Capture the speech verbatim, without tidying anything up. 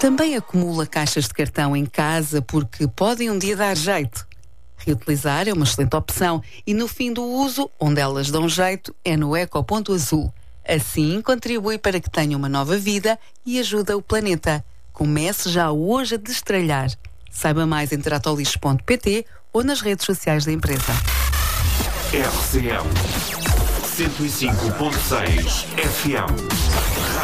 Também acumula caixas de cartão em casa porque podem um dia dar jeito. Reutilizar é uma excelente opção e no fim do uso, onde elas dão jeito, é no Ecoponto Azul. Assim, contribui para que tenha uma nova vida e ajuda o planeta. Comece já hoje a destralhar. Saiba mais em teratolixo ponto pt ou nas redes sociais da empresa. R C M cento e cinco ponto seis F M